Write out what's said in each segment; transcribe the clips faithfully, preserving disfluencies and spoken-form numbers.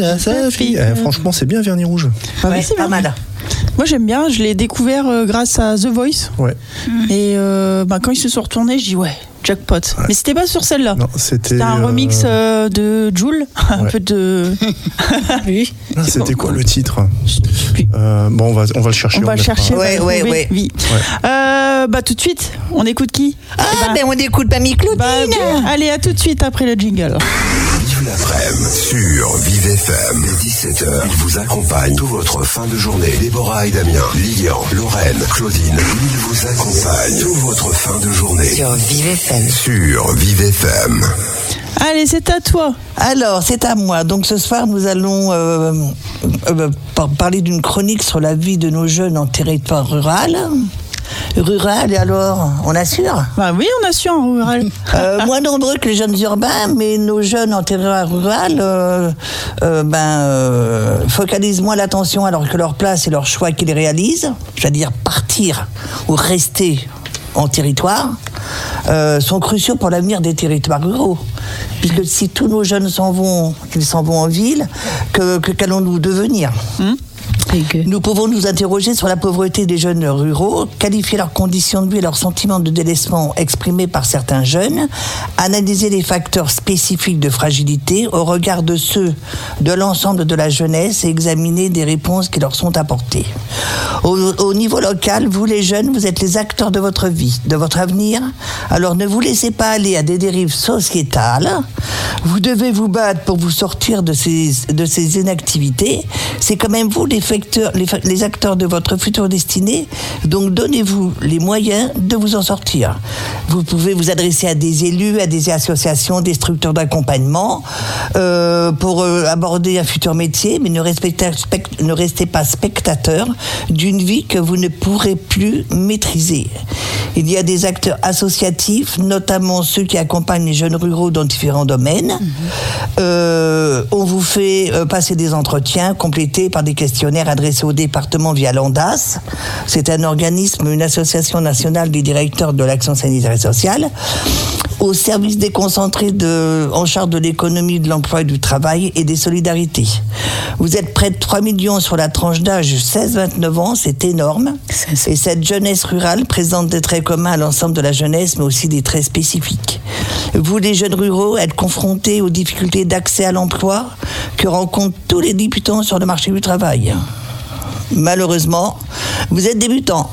voilà, ça fille. Eh, franchement, c'est bien Vernis Rouge. Ah ouais, oui, c'est pas mal. Moi j'aime bien, je l'ai découvert euh, grâce à The Voice. Ouais. Et euh, bah, quand ils se sont retournés, je dis ouais, jackpot. Ouais. Mais c'était pas sur celle-là. Non, c'était, c'était un euh... remix euh, de Jul, un ouais. peu de. Oui. Ah, c'était quoi le titre euh, Bon, on va, on va le chercher. On va le chercher. Ouais, ouais, ouais. Oui. ouais. Euh, bah tout de suite, on écoute qui Ah, bah, ben on écoute Mamie Claudine. Bah, bien. Allez, à tout de suite après le jingle. Vive l'après-midi sur Vive F M. Dès dix-sept heures, ils vous accompagnent toute votre fin de journée. Déborah et Damien, Lilian, Lorraine, Claudine, ils vous accompagnent toute votre fin de journée. Sur Vive F M. Sur Vive F M. Allez, c'est à toi. Alors, c'est à moi. Donc ce soir, nous allons euh, euh, parler d'une chronique sur la vie de nos jeunes en territoire rural. Rural, et alors, on assure ? Bah oui, on assure en rural. euh, moins nombreux que les jeunes urbains, mais nos jeunes en territoire rural euh, euh, ben, euh, focalisent moins l'attention alors que leur place et leur choix qu'ils réalisent, c'est-à-dire partir ou rester en territoire, euh, sont cruciaux pour l'avenir des territoires ruraux. Puisque si tous nos jeunes s'en vont, qu'ils s'en vont en ville, que, que qu'allons-nous devenir ? mmh Nous pouvons nous interroger sur la pauvreté des jeunes ruraux, qualifier leurs conditions de vie et leurs sentiments de délaissement exprimés par certains jeunes, analyser les facteurs spécifiques de fragilité au regard de ceux de l'ensemble de la jeunesse et examiner des réponses qui leur sont apportées. Au, au niveau local, vous les jeunes, vous êtes les acteurs de votre vie, de votre avenir. Alors ne vous laissez pas aller à des dérives sociétales. Vous devez vous battre pour vous sortir de ces, de ces inactivités. C'est quand même vous les facteurs, les, les acteurs de votre future destinée. Donc donnez-vous les moyens de vous en sortir. Vous pouvez vous adresser à des élus, à des associations, des structures d'accompagnement euh, pour euh, aborder un futur métier, mais ne, spect- ne restez pas spectateur d'une vie que vous ne pourrez plus maîtriser. Il y a des acteurs associatifs, notamment ceux qui accompagnent les jeunes ruraux dans différents domaines. Mmh. Euh, on vous fait euh, passer des entretiens complétés par des questionnaires adressés au département via l'ANDAS. C'est un organisme, une association nationale des directeurs de l'action sanitaire et sociale, au service déconcentré de, en charge de l'économie, de l'emploi et du travail et des solidarités. Vous êtes près de trois millions sur la tranche d'âge seize à vingt-neuf ans, c'est énorme. Et cette jeunesse rurale présente des traits communs à l'ensemble de la jeunesse, mais aussi des traits spécifiques. Vous, les jeunes ruraux, êtes confrontés aux difficultés d'accès à l'emploi que rencontrent tous les débutants sur le marché du travail. Malheureusement, vous êtes débutants.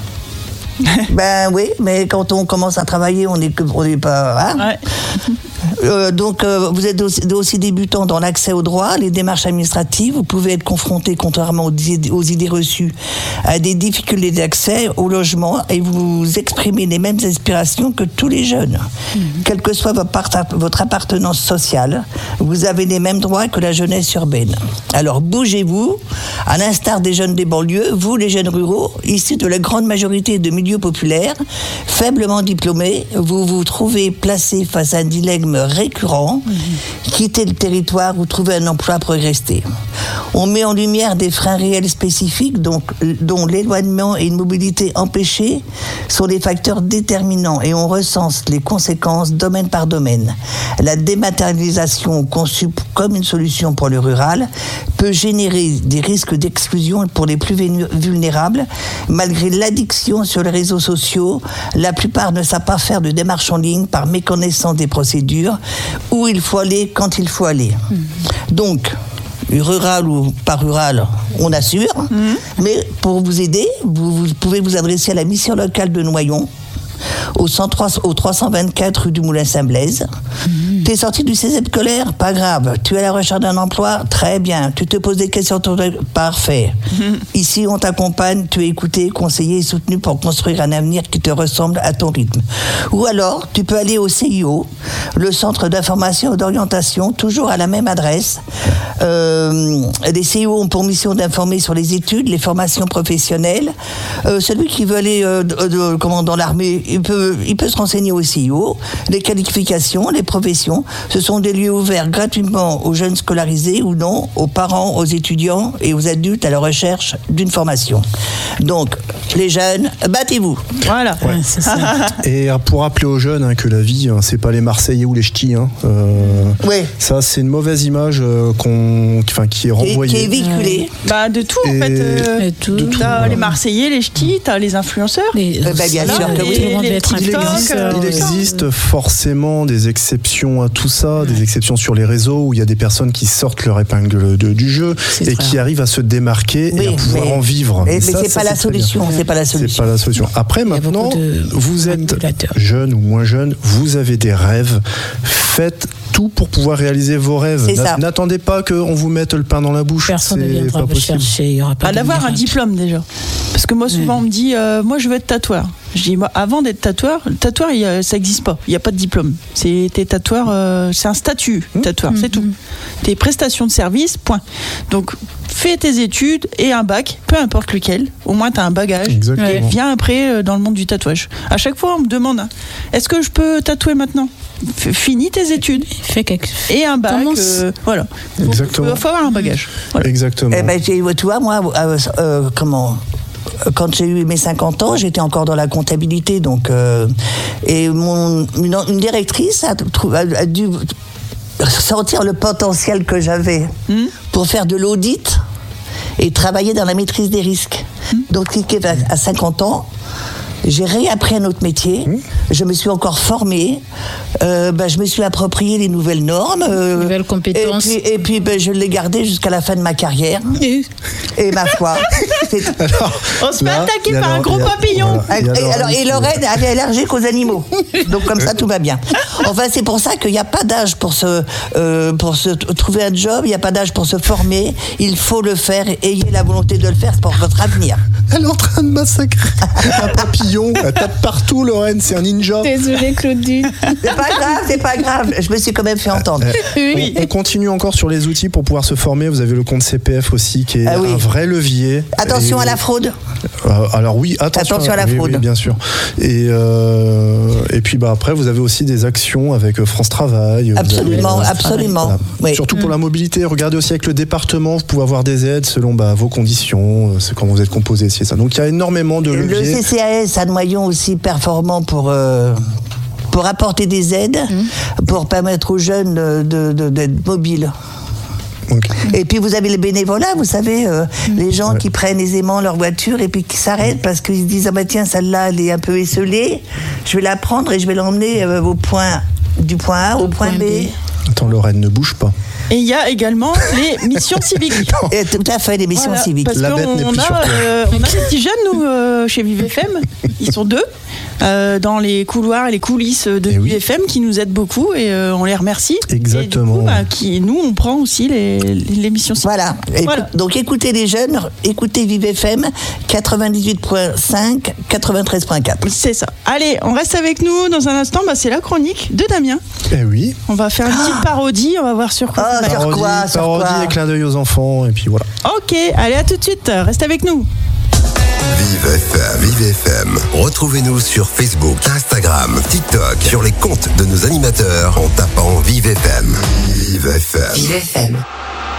Ben oui, mais quand on commence à travailler, on n'est on n'est pas... Hein ouais. Euh, donc, euh, vous êtes aussi, aussi débutant dans l'accès aux droits, les démarches administratives. Vous pouvez être confronté, contrairement aux, aux idées reçues, à des difficultés d'accès au logement et vous exprimez les mêmes aspirations que tous les jeunes. Mmh. Quelle que soit votre appartenance sociale, vous avez les mêmes droits que la jeunesse urbaine. Alors, bougez-vous, à l'instar des jeunes des banlieues, vous, les jeunes ruraux, issus de la grande majorité de milieux populaires, faiblement diplômés, vous vous trouvez placés face à un dilemme récurrent, mmh. quitter le territoire ou trouver un emploi pour y rester. On met en lumière des freins réels spécifiques, donc, dont l'éloignement et une mobilité empêchée sont des facteurs déterminants et on recense les conséquences domaine par domaine. La dématérialisation, conçue comme une solution pour le rural, peut générer des risques d'exclusion pour les plus vulnérables. Malgré l'addiction sur les réseaux sociaux, la plupart ne savent pas faire de démarches en ligne par méconnaissance des procédures, où il faut aller quand il faut aller. Mmh. Donc, rural ou pas rural, on assure, mmh. mais pour vous aider, vous, vous pouvez vous adresser à la mission locale de Noyon, au, cent trois, au trois cent vingt-quatre rue du Moulin-Saint-Blaise. Mmh. T'es sorti du cégep scolaire? Pas grave. Tu es à la recherche d'un emploi? Très bien. Tu te poses des questions? Parfait. Mmh. Ici, on t'accompagne, tu es écouté, conseillé et soutenu pour construire un avenir qui te ressemble à ton rythme. Ou alors, tu peux aller au C I O, le Centre d'information et d'orientation, toujours à la même adresse. Euh, les C I O ont pour mission d'informer sur les études, les formations professionnelles. Euh, celui qui veut aller euh, de, de, comment, dans l'armée, il peut, il peut se renseigner au C I O. Les qualifications, les professions, ce sont des lieux ouverts gratuitement aux jeunes scolarisés ou non, aux parents, aux étudiants et aux adultes à la recherche d'une formation. Donc, les jeunes, battez-vous. Voilà. Ouais. C'est ça. Et pour rappeler aux jeunes hein, que la vie, hein, c'est pas les Marseillais ou les Ch'tis. Hein. Euh, oui. Ça, c'est une mauvaise image euh, qu'on sont, enfin, qui est renvoyée. Qui est véhiculée. Bah, de tout, en Et- fait. euh, Et tout. de tout. T'as voilà. les Marseillais, les ch'tis, t'as les influenceurs. Les- Euh, bah, bien Là, sûr que les- oui. Tout le monde les veut être petits Il TikTok, existe, euh, il tout ça. existe forcément des exceptions à tout ça, des exceptions sur les réseaux où il y a des personnes qui sortent leur épingle de- du jeu C'est et très qui rare. arrivent à se démarquer Oui, et à pouvoir mais- en vivre. Mais, Et mais ça, c'est ça, pas la très bien. solution. C'est pas la C'est solution. pas la solution. Après, Il y a maintenant, beaucoup de vous êtes manipulateurs. jeune ou moins jeune, vous avez des rêves. Faites tout pour pouvoir réaliser vos rêves. C'est N'a- ça. N'attendez pas qu'on vous mette le pain dans la bouche. Personne ne C'est viendra pas vous possible. chercher. Il y aura pas Bah, de d'avoir un miracle. diplôme déjà. Parce que moi, souvent, on me dit, euh, moi, je veux être tatoueur. Je dis, moi, avant d'être tatoueur, le tatoueur, il y a- ça n'existe pas. Il n'y a pas de diplôme. C'est t'es tatoueur, euh, c'est un statut, tatoueur, c'est tout. Tes prestations de service, point. Donc, fais tes études et un bac, peu importe lequel. Au moins, tu as un bagage. Exactement. Et viens après euh, dans le monde du tatouage. À chaque fois, on me demande, hein, est-ce que je peux tatouer maintenant? F- Finis tes études Fais quelque et un bac. Commence. euh, voilà. Faut- Exactement. faut- faut avoir un bagage. Voilà. Exactement. Eh ben, j'ai- tu vois, moi, euh, euh, comment euh, quand j'ai eu mes cinquante ans, j'étais encore dans la comptabilité, donc euh, et mon une, une directrice a, trou- a- a dû sentir le potentiel que j'avais pour faire de l'audit et travailler dans la maîtrise des risques. Donc, à cinquante ans, j'ai réappris un autre métier. Je me suis encore formée. Euh, ben, je me suis approprié les nouvelles normes. euh, Nouvelles compétences. Et puis, et puis ben, je l'ai gardé jusqu'à la fin de ma carrière. Et- Et ma foi. c'est- Alors, On se fait là, attaquer il y a par un Laure- gros il y a- papillon. voilà, il y a et, Laure alors, et qui- Lorraine, elle est allergique aux animaux. Donc comme ça, tout va bien. Enfin, c'est pour ça qu'il n'y a pas d'âge pour se, euh, pour se t- trouver un job, il n'y a pas d'âge pour se former. Il faut le faire. Ayez la volonté de le faire pour votre avenir. Elle est en train de massacrer un papillon. Elle tape partout, Lorraine. C'est un ninja. Désolée, Claudine. C'est pas grave, c'est pas grave. Je me suis quand même fait entendre. Oui. On, on continue encore sur les outils pour pouvoir se former. Vous avez le compte C P F aussi qui est Ah oui. un vrai levier. Attention Et- à la fraude. Euh, alors oui, attention, Attention à la oui, fraude. oui, bien sûr. Et, euh, et puis bah, après, vous avez aussi des actions avec euh, France Travail. Vous Absolument, avez, euh, absolument. voilà. Oui. Surtout pour la mobilité. Regardez aussi avec le département, vous pouvez avoir des aides selon bah, vos conditions, euh, c'est comment vous êtes composé, c'est ça. Donc il y a énormément de Le leviers. C C A S a Noyon aussi performant pour, euh, pour apporter des aides, pour permettre aux jeunes de- de- d'être mobiles. Donc, Et puis vous avez le bénévolat, vous savez, euh, les gens Ouais. qui prennent aisément leur voiture et puis qui s'arrêtent parce qu'ils se disent ah bah tiens celle-là elle est un peu esselée, je vais la prendre et je vais l'emmener euh, au point du point A au, point, B. attends, Lorraine, ne bouge pas. Et il y a également les missions civiques. Et tout à fait, les missions Voilà, civiques. Parce La qu'on bête n'est plus a, sur terre. euh, on a des petits jeunes, nous, euh, chez Vive F M. Ils sont deux. euh, dans les couloirs et les coulisses de Eh oui. Vive F M qui nous aident beaucoup et euh, on les remercie. Exactement. Et du coup, bah, qui, nous, on prend aussi les, les missions civiques. Voilà. Écoute- Voilà. Donc écoutez les jeunes, écoutez Vive F M quatre-vingt-dix-huit virgule cinq, quatre-vingt-treize virgule quatre. C'est ça. Allez, on reste avec nous dans un instant. Bah, c'est la chronique de Damien. Eh oui. On va faire une petite parodie. On va voir sur quoi. Ah, ça va sur être. Parodie, quoi, sur parodie quoi et clin d'œil aux enfants, et puis voilà. Ok, allez, à tout de suite. Reste avec nous. Vive F M, Vive F M. Retrouvez-nous sur Facebook, Instagram, TikTok, sur les comptes de nos animateurs en tapant Vive F M. Vive F M. Vive F M.